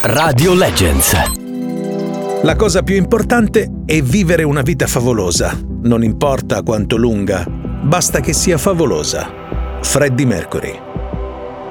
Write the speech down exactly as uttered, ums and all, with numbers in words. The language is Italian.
Radio Legends. La cosa più importante è vivere una vita favolosa. Non importa quanto lunga, basta che sia favolosa. Freddie Mercury.